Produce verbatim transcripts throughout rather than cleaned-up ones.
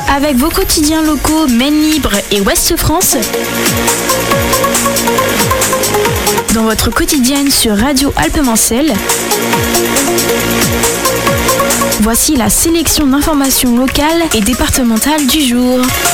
Avec vos quotidiens locaux Maine Libre et Ouest France, dans votre quotidienne sur Radio Alpes-Mancelles, voici la sélection d'informations locales et départementales du jour.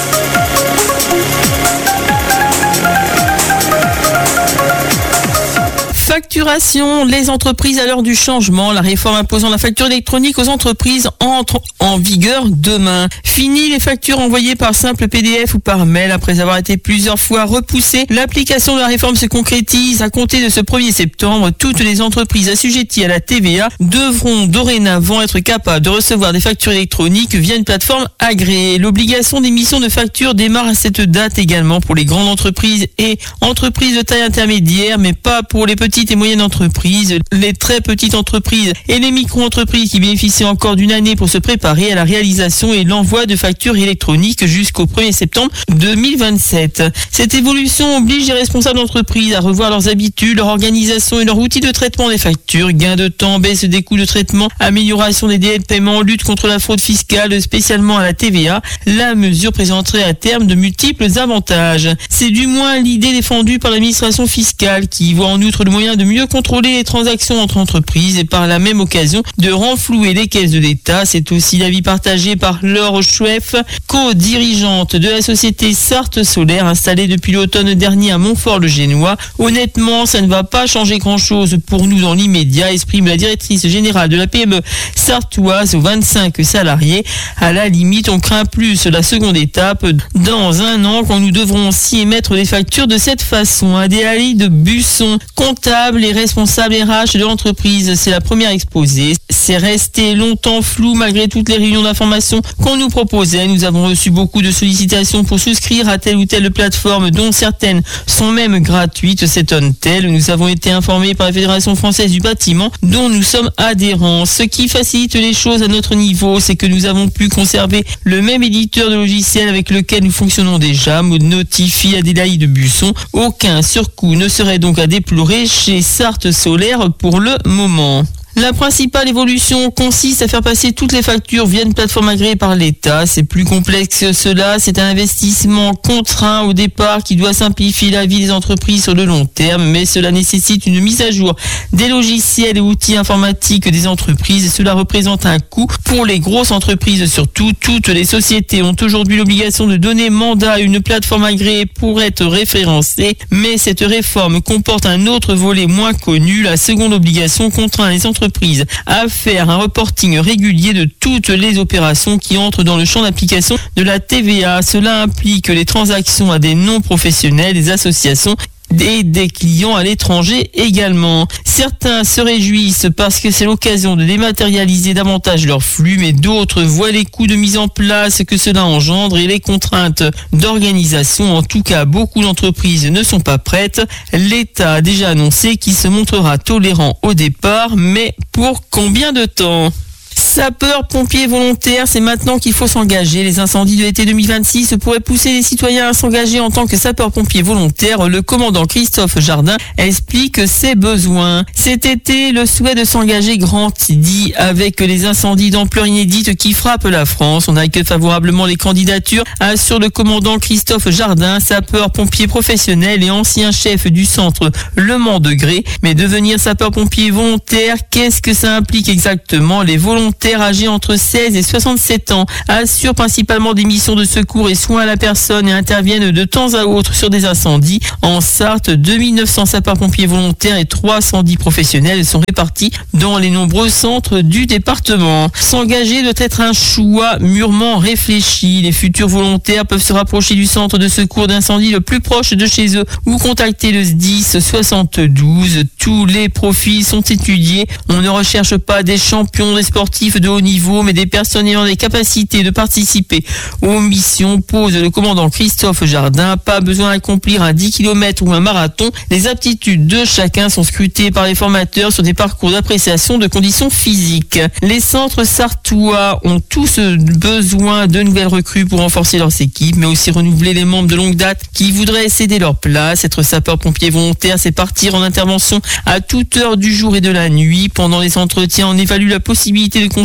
Facturation, les entreprises à l'heure du changement. La réforme imposant la facture électronique aux entreprises entre en vigueur demain. Fini les factures envoyées par simple P D F ou par mail. Après avoir été plusieurs fois repoussée, l'application de la réforme se concrétise. À compter de ce premier septembre, toutes les entreprises assujetties à la T V A devront dorénavant être capables de recevoir des factures électroniques via une plateforme agréée. L'obligation d'émission de factures démarre à cette date également pour les grandes entreprises et entreprises de taille intermédiaire, mais pas pour les petites et moyennes entreprises, les très petites entreprises et les micro-entreprises qui bénéficient encore d'une année pour se préparer à la réalisation et l'envoi de factures électroniques jusqu'au premier septembre deux mille vingt-sept. Cette évolution oblige les responsables d'entreprise à revoir leurs habitudes, leur organisation et leur outil de traitement des factures. Gain de temps, baisse des coûts de traitement, amélioration des délais de paiement, lutte contre la fraude fiscale, spécialement à la T V A. La mesure présenterait à terme de multiples avantages. C'est du moins l'idée défendue par l'administration fiscale qui voit en outre le moyen de mieux contrôler les transactions entre entreprises et par la même occasion de renflouer les caisses de l'État. C'est aussi l'avis partagé par Laure Chouef, co-dirigeante de la société Sarthe Solaire installée depuis l'automne dernier à Montfort-le-Génois. Honnêtement, ça ne va pas changer grand-chose pour nous dans l'immédiat, exprime la directrice générale de la P M E sartoise aux vingt-cinq salariés. À la limite, on craint plus la seconde étape dans un an quand nous devrons aussi émettre des factures de cette façon. Adélaïde Busson, comptable et responsable R H de l'entreprise, c'est la première exposée. C'est resté longtemps flou malgré toutes les réunions d'information qu'on nous proposait. Nous avons reçu beaucoup de sollicitations pour souscrire à telle ou telle plateforme, dont certaines sont même gratuites, s'étonne-t-elle. Nous avons été informés par la Fédération française du bâtiment, dont nous sommes adhérents. Ce qui facilite les choses à notre niveau, c'est que nous avons pu conserver le même éditeur de logiciel avec lequel nous fonctionnons déjà, notifie Adélaïde Busson. Aucun surcoût ne serait donc à déplorer chez Sarthe Solaire pour le moment. La principale évolution consiste à faire passer toutes les factures via une plateforme agréée par l'État. C'est plus complexe que cela. C'est un investissement contraint au départ qui doit simplifier la vie des entreprises sur le long terme, mais cela nécessite une mise à jour des logiciels et outils informatiques des entreprises. Cela représente un coût pour les grosses entreprises surtout. Toutes les sociétés ont aujourd'hui l'obligation de donner mandat à une plateforme agréée pour être référencée, mais cette réforme comporte un autre volet moins connu. La seconde obligation contraint les entreprises à faire un reporting régulier de toutes les opérations qui entrent dans le champ d'application de la T V A. Cela implique les transactions à des non-professionnels, des associations et des clients à l'étranger également. Certains se réjouissent parce que c'est l'occasion de dématérialiser davantage leurs flux, mais d'autres voient les coûts de mise en place que cela engendre et les contraintes d'organisation. En tout cas, beaucoup d'entreprises ne sont pas prêtes. L'État a déjà annoncé qu'il se montrera tolérant au départ, mais pour combien de temps ? Sapeurs-pompiers volontaires, c'est maintenant qu'il faut s'engager. Les incendies de l'été deux mille vingt-six pourraient pousser les citoyens à s'engager en tant que sapeurs-pompiers volontaires. Le commandant Christophe Jardin explique ses besoins. Cet été, le souhait de s'engager grandit avec les incendies d'ampleur inédite qui frappent la France. On accueille favorablement les candidatures, assure le commandant Christophe Jardin, sapeur-pompier professionnel et ancien chef du centre Le Mans Degré. Mais devenir sapeur-pompier volontaire, qu'est-ce que ça implique exactement? Les volontaires âgés entre seize et soixante-sept ans assurent principalement des missions de secours et soins à la personne et interviennent de temps à autre sur des incendies. En Sarthe, deux mille neuf cents sapeurs-pompiers volontaires et trois cent dix professionnels sont répartis dans les nombreux centres du département. S'engager doit être un choix mûrement réfléchi. Les futurs volontaires peuvent se rapprocher du centre de secours d'incendie le plus proche de chez eux ou contacter le S D I S soixante-douze. Tous les profils sont étudiés. On ne recherche pas des champions, des sportifs de haut niveau, mais des personnes ayant des capacités de participer aux missions, pose le commandant Christophe Jardin. Pas besoin d'accomplir un dix kilomètres ou un marathon. Les aptitudes de chacun sont scrutées par les formateurs sur des parcours d'appréciation de conditions physiques. Les centres sartois ont tous besoin de nouvelles recrues pour renforcer leurs équipes, mais aussi renouveler les membres de longue date qui voudraient céder leur place. Être sapeur-pompier volontaire, c'est partir en intervention à toute heure du jour et de la nuit. Pendant les entretiens, on évalue la possibilité de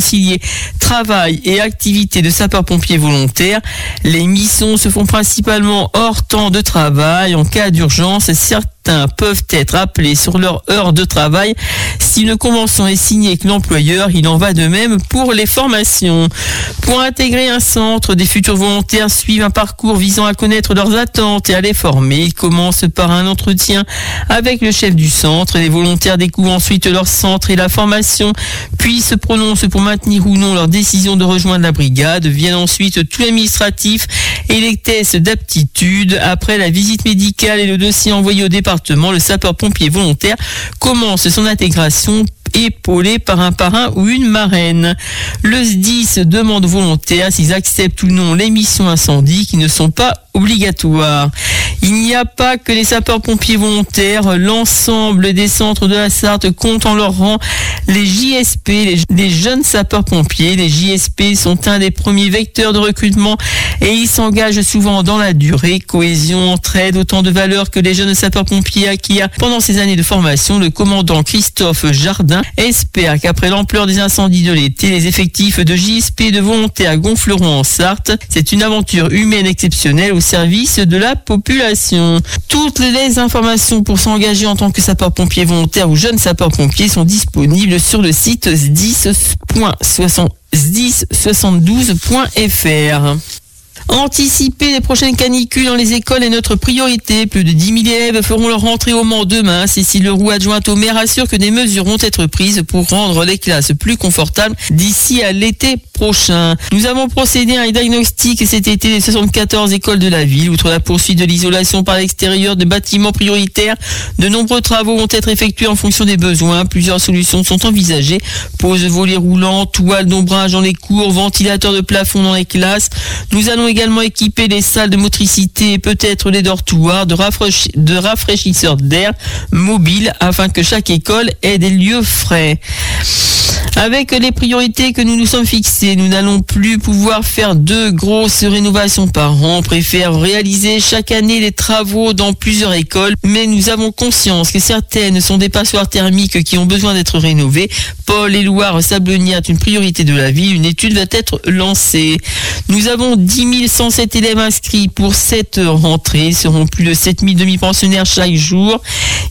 concilier travail et activité de sapeur-pompier volontaire. Les missions se font principalement hors temps de travail. En cas d'urgence, certains peuvent être appelés sur leur heure de travail. Si une convention est signée avec l'employeur, il en va de même pour les formations. Pour intégrer un centre, des futurs volontaires suivent un parcours visant à connaître leurs attentes et à les former. Ils commencent par un entretien avec le chef du centre. Les volontaires découvrent ensuite leur centre et la formation, puis se prononcent pour maintenir ou non leur décision de rejoindre la brigade. Viennent ensuite tout l'administratif et les tests d'aptitude. Après la visite médicale et le dossier envoyé au département, le sapeur-pompier volontaire commence son intégration épaulé par un parrain ou une marraine. Le S D I S demande aux volontaires s'ils acceptent ou non les missions incendie qui ne sont pas obligatoires. Il n'y a pas que les sapeurs-pompiers volontaires. L'ensemble des centres de la Sarthe compte en leur rang les J S P, les, les jeunes sapeurs-pompiers. Les J S P sont un des premiers vecteurs de recrutement et ils s'engagent souvent dans la durée. Cohésion, entraide, autant de valeurs que les jeunes sapeurs-pompiers acquièrent pendant ces années de formation. Le commandant Christophe Jardin espère qu'après l'ampleur des incendies de l'été, les effectifs de J S P et de volontaires gonfleront en Sarthe. C'est une aventure humaine exceptionnelle au service de la population. Toutes les informations pour s'engager en tant que sapeur-pompier volontaire ou jeune sapeur-pompier sont disponibles sur le site s dix point soixante-douze point f r. Anticiper les prochaines canicules dans les écoles est notre priorité. Plus de dix mille élèves feront leur rentrée au Mans demain. Cécile Leroux, adjointe au maire, assure que des mesures vont être prises pour rendre les classes plus confortables d'ici à l'été prochain. Nous avons procédé à un diagnostic cet été des soixante-quatorze écoles de la ville. Outre la poursuite de l'isolation par l'extérieur de bâtiments prioritaires, de nombreux travaux vont être effectués en fonction des besoins. Plusieurs solutions sont envisagées. Pose volets roulants, toiles d'ombrage dans les cours, ventilateurs de plafond dans les classes. Nous allons également équiper les salles de motricité et peut-être les dortoirs de, rafraîch- de rafraîchisseurs d'air mobiles afin que chaque école ait des lieux frais. Avec les priorités que nous nous sommes fixées, nous n'allons plus pouvoir faire deux grosses rénovations par an. On préfère réaliser chaque année des travaux dans plusieurs écoles, mais nous avons conscience que certaines sont des passoires thermiques qui ont besoin d'être rénovées. Paul et Loire Sablonnière est une priorité de la ville. Une étude va être lancée. Nous avons dix mille cent sept élèves inscrits pour cette rentrée. Ils seront plus de sept mille demi-pensionnaires chaque jour.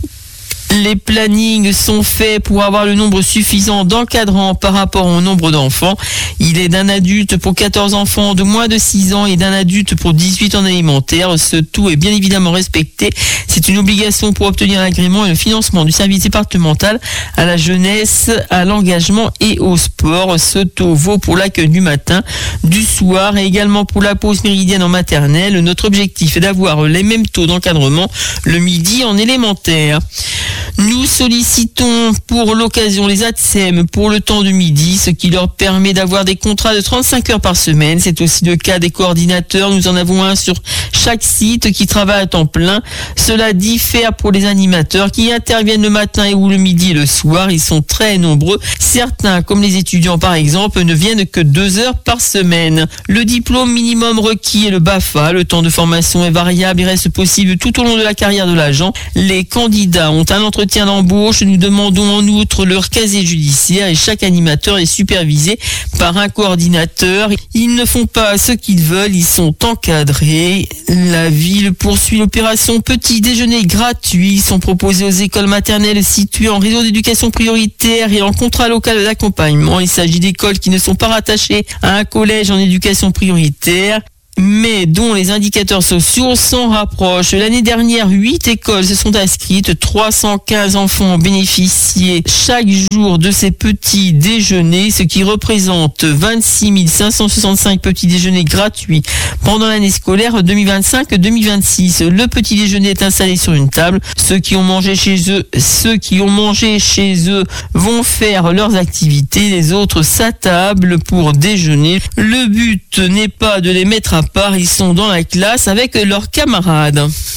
Les plannings sont faits pour avoir le nombre suffisant d'encadrants par rapport au nombre d'enfants. Il est d'un adulte pour quatorze enfants de moins de six ans et d'un adulte pour dix-huit en alimentaire. Ce tout est bien évidemment respecté. C'est une obligation pour obtenir l'agrément et le financement du service départemental à la jeunesse, à l'engagement et au sport. Ce taux vaut pour l'accueil du matin, du soir et également pour la pause méridienne en maternelle. Notre objectif est d'avoir les mêmes taux d'encadrement le midi en élémentaire. Nous sollicitons pour l'occasion les A T S E M pour le temps de midi, ce qui leur permet d'avoir des contrats de trente-cinq heures par semaine. C'est aussi le cas des coordinateurs. Nous en avons un sur chaque site qui travaille à temps plein. Cela diffère pour les animateurs qui interviennent le matin et ou le midi et le soir. Ils sont très nombreux. Certains, comme les étudiants par exemple, ne viennent que deux heures par semaine. Le diplôme minimum requis est le B A F A. Le temps de formation est variable et reste possible tout au long de la carrière de l'agent. Les candidats ont un entretien d'embauche. Nous demandons en outre leur casier judiciaire et chaque animateur est supervisé par un coordinateur. Ils ne font pas ce qu'ils veulent, ils sont encadrés. La ville poursuit l'opération petit déjeuner gratuit. Ils sont proposés aux écoles maternelles situées en réseau d'éducation prioritaire et en contrat local d'accompagnement. Il s'agit d'écoles qui ne sont pas rattachées à un collège en éducation prioritaire, mais dont les indicateurs sociaux s'en rapprochent. L'année dernière, huit écoles se sont inscrites, trois cent quinze enfants ont bénéficié chaque jour de ces petits déjeuners, ce qui représente vingt-six mille cinq cent soixante-cinq petits déjeuners gratuits pendant l'année scolaire deux mille vingt-cinq deux mille vingt-six. Le petit déjeuner est installé sur une table. Ceux qui ont mangé chez eux, ceux qui ont mangé chez eux vont faire leurs activités, les autres s'attablent pour déjeuner. Le but n'est pas de les mettre à part, ils sont dans la classe avec leurs camarades.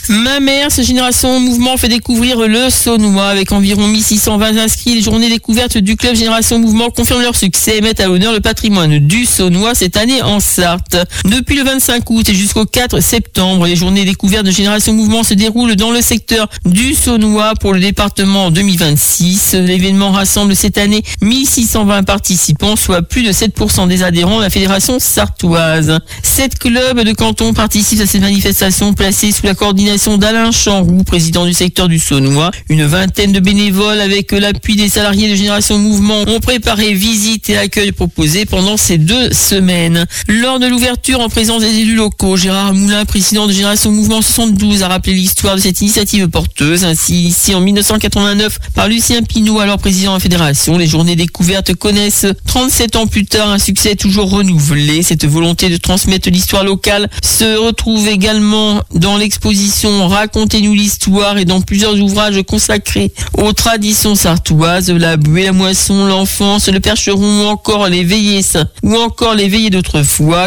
Mamers, Génération Mouvement fait découvrir le Saunois avec environ mille six cent vingt inscrits. Les journées découvertes du club Génération Mouvement confirment leur succès et mettent à l'honneur le patrimoine du Saunois cette année en Sarthe. Depuis le vingt-cinq août et jusqu'au quatre septembre, les journées découvertes de Génération Mouvement se déroulent dans le secteur du Saunois pour le département deux mille vingt-six. L'événement rassemble cette année mille six cent vingt participants, soit plus de sept pour cent des adhérents de la fédération sartoise. Sept clubs de canton participent à cette manifestation placée sous la coordination d'Alain Chanroux, président du secteur du Saunois. Une vingtaine de bénévoles avec l'appui des salariés de Génération Mouvement ont préparé visites et accueils proposés pendant ces deux semaines. Lors de l'ouverture en présence des élus locaux, Gérard Moulin, président de Génération Mouvement soixante-douze, a rappelé l'histoire de cette initiative porteuse, ainsi initiée en mille neuf cent quatre-vingt-neuf par Lucien Pinault, alors président de la fédération. Les journées découvertes connaissent trente-sept ans plus tard un succès toujours renouvelé. Cette volonté de transmettre l'histoire locale se retrouve également dans l'exposition Racontez-nous l'histoire et dans plusieurs ouvrages consacrés aux traditions sartoises, la buée, la moisson, l'enfance, le percheron ou encore les veillées, ou encore les veillées d'autrefois.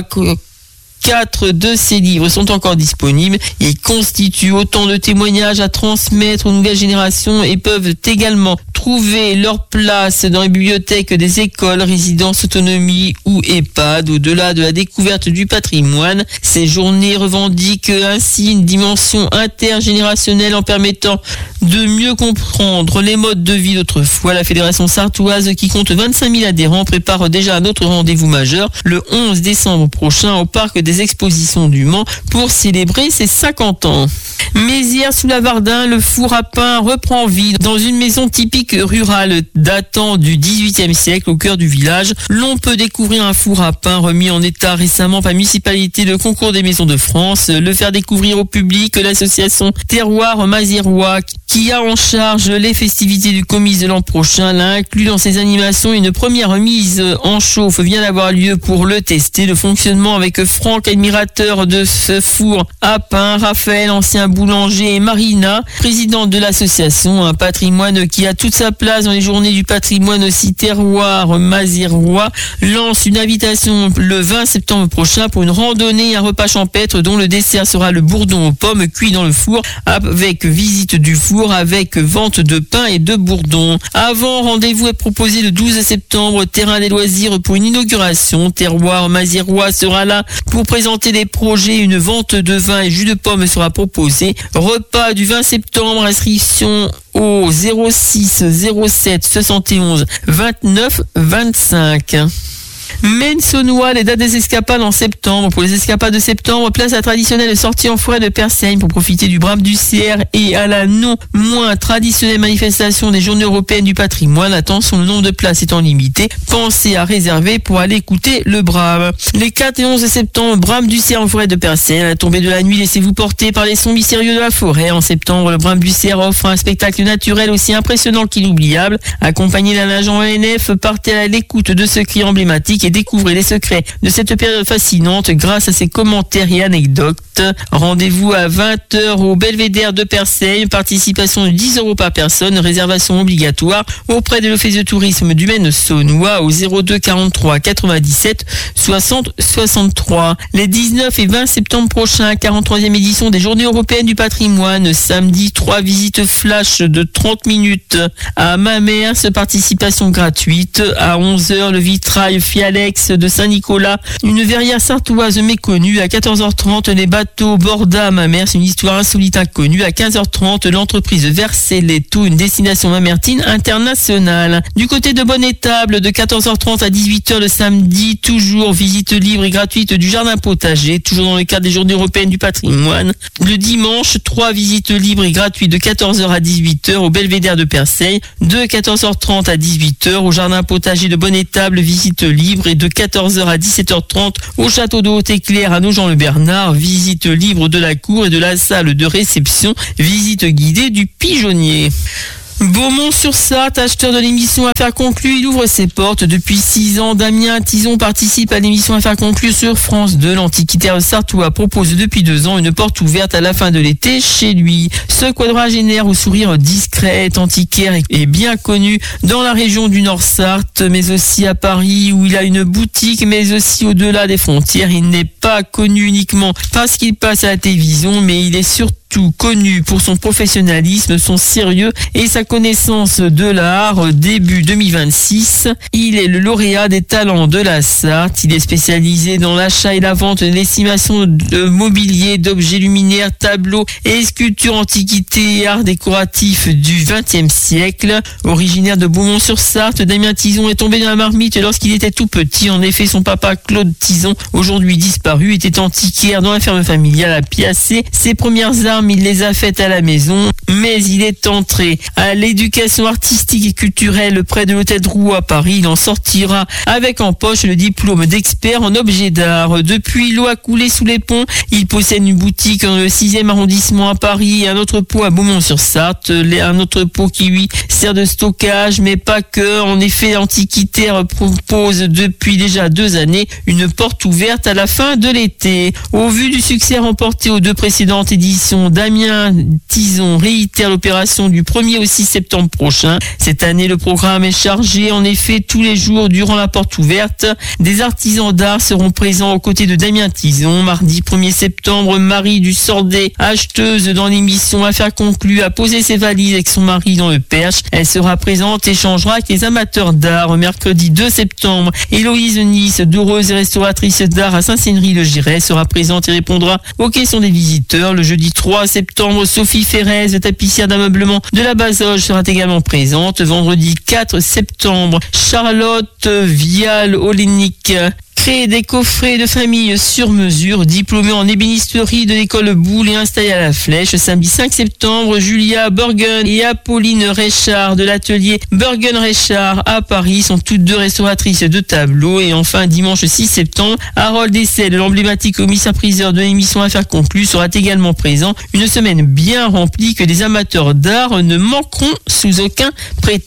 Quatre de ces livres sont encore disponibles. Ils constituent autant de témoignages à transmettre aux nouvelles générations et peuvent également trouver leur place dans les bibliothèques des écoles, résidences autonomie ou EHPAD. Au-delà de la découverte du patrimoine, ces journées revendiquent ainsi une dimension intergénérationnelle en permettant de mieux comprendre les modes de vie d'autrefois. La fédération sartoise, qui compte vingt-cinq mille adhérents, prépare déjà un autre rendez-vous majeur le onze décembre prochain au parc des expositions du Mans pour célébrer ses cinquante ans. Mézières sous la Vardin, le four à pain reprend vie dans une maison typique rurale datant du dix-huitième siècle au cœur du village. L'on peut découvrir un four à pain remis en état récemment par la municipalité de Concours des Maisons de France. Le faire découvrir au public l'association Terroir Mazérois, qui a en charge les festivités du Comice de l'an prochain, l'a inclus dans ses animations. Une première remise en chauffe vient d'avoir lieu pour le tester. Le fonctionnement avec Franck, admirateur de ce four à pain, Raphaël, ancien boulanger, et Marina, présidente de l'association. Un patrimoine qui a toute sa place dans les journées du patrimoine aussi. Terroir Mazérois lance une invitation le vingt septembre prochain pour une randonnée et un repas champêtre dont le dessert sera le bourdon aux pommes cuit dans le four avec visite du four, avec vente de pain et de bourdon. Avant, rendez-vous est proposé le douze septembre, terrain des loisirs pour une inauguration. Terroir Mazérois sera là pour présenter des projets. Une vente de vin et jus de pomme sera proposée. Repas du vingt septembre, inscription au zéro six zéro sept soixante et onze vingt-neuf vingt-cinq. Maine Saunois, les dates des escapades en septembre. Pour les escapades de septembre, place à la traditionnelle sortie en forêt de Persaigne pour profiter du brame du cerf et à la non moins traditionnelle manifestation des journées européennes du patrimoine. Attention, le nombre de places étant limité, pensez à réserver pour aller écouter le brame. Les quatre et onze septembre, brame du cerf en forêt de Persaigne. À la tombée de la nuit, laissez-vous porter par les sons mystérieux de la forêt. En septembre, le brame du cerf offre un spectacle naturel aussi impressionnant qu'inoubliable. Accompagné d'un agent A N F, partez à l'écoute de ce cri emblématique et découvrez les secrets de cette période fascinante grâce à ses commentaires et anecdotes. Rendez-vous à vingt heures au Belvédère de Persaigne. Participation de dix euros par personne. Réservation obligatoire auprès de l'Office de tourisme du Maine Saunois au zéro deux quarante-trois quatre-vingt-dix-sept soixante soixante-trois. Les dix-neuf et vingt septembre prochains, quarante-troisième édition des Journées européennes du patrimoine. Samedi, trois visites flash de trente minutes à Mamers. Participation gratuite. À onze heures, le vitrail Fialex de Saint-Nicolas, une verrière sartoise méconnue. À quatorze heures trente, les bateaux Borda Mamers, une histoire insolite inconnue. À quinze heures trente, l'entreprise Verseletto, une destination mamertine internationale. Du côté de Bonne-Étable, de quatorze heures trente à dix-huit heures le samedi, toujours visite libre et gratuite du jardin potager, toujours dans le cadre des Journées européennes du patrimoine. Le dimanche, trois visites libres et gratuites de quatorze heures à dix-huit heures au Belvédère de Persaigne, de quatorze heures trente à dix-huit heures au jardin potager de Bonne-Étable, visite libre, et de quatorze heures à dix-sept heures trente au château de Haute-Éclair à Nogent-le-Bernard, visite libre de la cour et de la salle de réception, visite guidée du pigeonnier. Beaumont-sur-Sarthe, acheteur de l'émission Affaires conclues, il ouvre ses portes. Depuis six ans, Damien Tison participe à l'émission Affaires conclues sur France deux. L'antiquitaire sartois propose depuis deux ans une porte ouverte à la fin de l'été chez lui. Ce quadragénaire au sourire discret, antiquaire et bien connu dans la région du Nord-Sarthe, mais aussi à Paris où il a une boutique, mais aussi au-delà des frontières. Il n'est pas connu uniquement parce qu'il passe à la télévision, mais il est surtout surtout connu pour son professionnalisme, son sérieux et sa connaissance de l'art. Début deux mille vingt-six, il est le lauréat des talents de la Sarthe. Il est spécialisé dans l'achat et la vente d'estimation de mobilier, d'objets luminaires, tableaux et sculptures antiquités et arts décoratifs du vingtième siècle. Originaire de Beaumont-sur-Sarthe, Damien Tison est tombé dans la marmite lorsqu'il était tout petit. En effet, son papa Claude Tison, aujourd'hui disparu, était antiquaire dans la ferme familiale à Piacé. Ses premières armes, il les a faites à la maison, mais il est entré à l'éducation artistique et culturelle près de l'hôtel Drouot à Paris. Il en sortira avec en poche le diplôme d'expert en objets d'art. Depuis, l'eau a coulé sous les ponts. Il possède une boutique dans le sixième arrondissement à Paris et un entrepôt à Beaumont-sur-Sarthe. Un entrepôt qui lui sert de stockage, mais pas que. En effet, l'Antiquitaire propose depuis déjà deux années une porte ouverte à la fin de l'été. Au vu du succès remporté aux deux précédentes éditions, Damien Tison réitère l'opération du premier au six septembre prochain. Cette année, le programme est chargé. En effet, tous les jours durant la porte ouverte, des artisans d'art seront présents aux côtés de Damien Tison. Mardi premier septembre, Marie du Sordet, acheteuse dans l'émission Affaires conclues, a posé ses valises avec son mari dans le Perche. Elle sera présente et échangera avec les amateurs d'art. Mercredi deux septembre, Héloïse Nice, doureuse et restauratrice d'art à Saint-Cénery-le-Giret, sera présente et répondra aux questions des visiteurs. Le jeudi trois septembre, Sophie Ferrez, tapissière d'ameublement de la Bazoge, sera également présente. Vendredi quatre septembre, Charlotte Vial-Olenik crée des coffrets de famille sur mesure. Diplômée en ébénisterie de l'école Boulle et installée à la Flèche. Samedi cinq septembre, Julia Bergen et Apolline Réchard de l'atelier Bergen Réchard à Paris sont toutes deux restauratrices de tableaux. Et enfin, dimanche six septembre, Harold Essel, l'emblématique commissaire-priseur de l'émission Affaires conclues, sera également présent. Une semaine bien remplie que les amateurs d'art ne manqueront sous aucun prétexte.